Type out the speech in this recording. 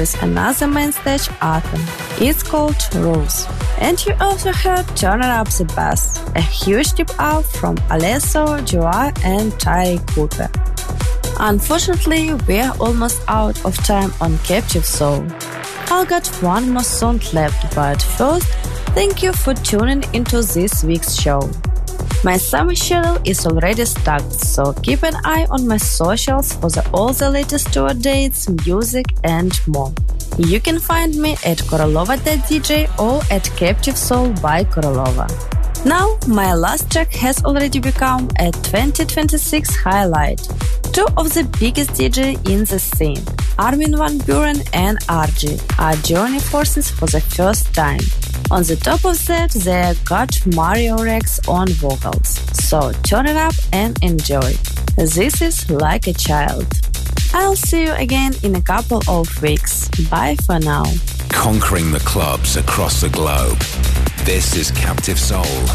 with another main stage anthem. It's called Rules. And you also heard Turn It Up the Bass, a huge step up from Alesso, Joa and Ty Cooper. Unfortunately, we're almost out of time on Captive Soul. I've got one more song left, but first, thank you for tuning into this week's show. My summer schedule is already stacked, so keep an eye on my socials for all the latest tour dates, music and more. You can find me at Korolova.dj or at Captive Soul by Korolova. Now, my last track has already become a 2026 highlight. Two of the biggest DJs in the scene, Armin van Buuren and Argy, are joining forces for the first time. On the top of that, they got Mario Rex on vocals. So turn it up and enjoy. This is Like a Child. I'll see you again in a couple of weeks. Bye for now. Conquering the clubs across the globe. This is Captive Soul.